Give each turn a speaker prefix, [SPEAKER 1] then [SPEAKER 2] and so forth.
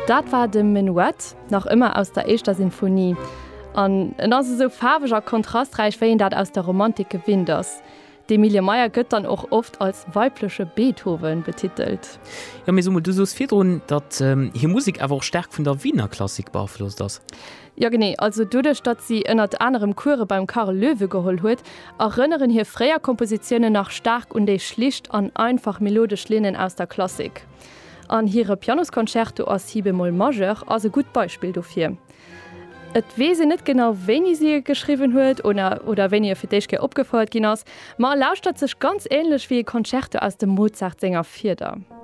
[SPEAKER 1] Dat war de Menuett, noch immer aus der Eischter Sinfonie. An also so farbiger kontrastreich wie dat aus der Romantik gewinnt das. Emilie Meyer gëtt dann auch oft als weibliche Beethoven betitelt.
[SPEAKER 2] Ja, du sost firun, dat hier Musik awer auch stark vun der Wiener Klassik beeinflusst das.
[SPEAKER 1] Ja genau, also dadurch, dass sie ënnert anderem Chöre beim Karl Löwe geholt huet, erinnern hier freier Kompositionen nach stark und de schlicht an einfach melodisch Linien aus der Klassik. An ihre Pianoskonzerto aus Hi-Bemol Majeur also gut Beispiel dafür. Et wese net genau wenn sie geschrieben huet oder wenn ihr für dich opgefordert ginnners, mal lauscht dat sech ganz ähnlich wie Konzerte aus dem Mozart Sänger Vierter.